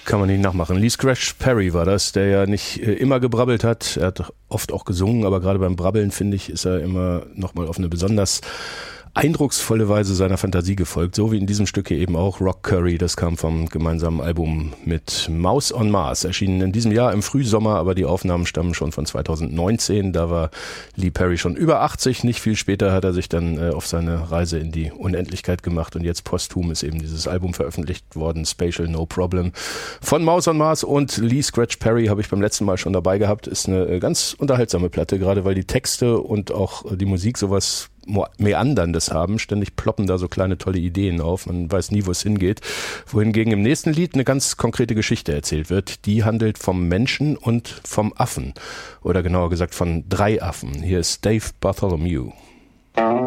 Kann man nicht nachmachen. Lee Scratch Perry war das, der ja nicht immer gebrabbelt hat. Er hat oft auch gesungen, aber gerade beim Brabbeln, finde ich, ist er immer nochmal auf eine besonders eindrucksvolle Weise seiner Fantasie gefolgt, so wie in diesem Stück hier eben auch Rock Curry, das kam vom gemeinsamen Album mit Mouse on Mars, erschienen in diesem Jahr im Frühsommer, aber die Aufnahmen stammen schon von 2019, da war Lee Perry schon über 80, nicht viel später hat er sich dann auf seine Reise in die Unendlichkeit gemacht und jetzt posthum ist eben dieses Album veröffentlicht worden, Spatial No Problem von Mouse on Mars und Lee Scratch Perry habe ich beim letzten Mal schon dabei gehabt, ist eine ganz unterhaltsame Platte, gerade weil die Texte und auch die Musik sowas Meanderndes haben. Ständig ploppen da so kleine tolle Ideen auf. Man weiß nie, wo es hingeht. Wohingegen im nächsten Lied eine ganz konkrete Geschichte erzählt wird. Die handelt vom Menschen und vom Affen. Oder genauer gesagt von 3 Affen. Hier ist Dave Bartholomew.